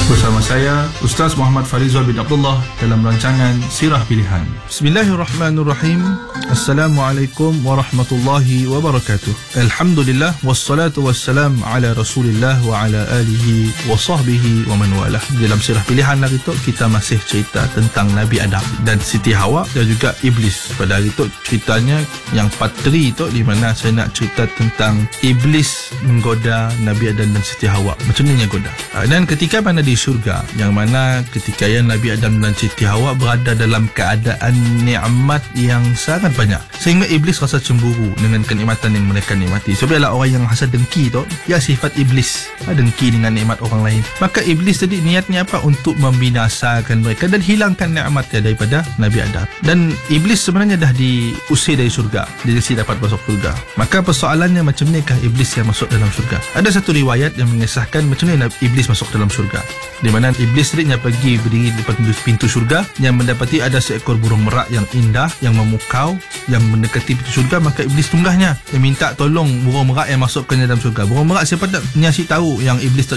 Bersama saya Ustaz Muhammad Farizal bin Abdullah dalam rancangan Sirah Pilihan. Bismillahirrahmanirrahim. Assalamualaikum warahmatullahi wabarakatuh. Alhamdulillah wassalatu wassalam ala Rasulillah wa ala alihi wa sahbihi wa man walah. Dalam Sirah Pilihan hari tu kita masih cerita tentang Nabi Adam dan Siti Hawa dan juga Iblis. Pada hari tu ceritanya yang part 3 tu, di mana saya nak cerita tentang Iblis menggoda Nabi Adam dan Siti Hawa. Macam ni dia goda. Dan ketika mana di syurga, yang mana ketika Nabi Adam dan Siti Hawa berada dalam keadaan nikmat yang sangat banyak, sehingga Iblis rasa cemburu dengan kenikmatan yang mereka nikmati. Sebab ialah orang yang hasad dengki tu, ya sifat Iblis, dengki dengan nikmat orang lain. Maka Iblis tadi niatnya apa? Untuk membinasakan mereka dan hilangkan nikmatnya daripada Nabi Adam. Dan Iblis sebenarnya dah diusir dari syurga, dia mesti dapat masuk syurga. Maka persoalannya, macam ni kah Iblis yang masuk dalam syurga? Ada satu riwayat yang mengisahkan macam ni Iblis masuk dalam syurga, di mana Iblis tadinya pergi berdiri di depan pintu syurga, yang mendapati ada seekor burung merak yang indah, yang memukau, yang mendekati pintu syurga. Maka Iblis tunggahnya, dia minta tolong burung merak yang masuk ke dalam syurga. Burung merak siapa tak nyasi tahu yang Iblis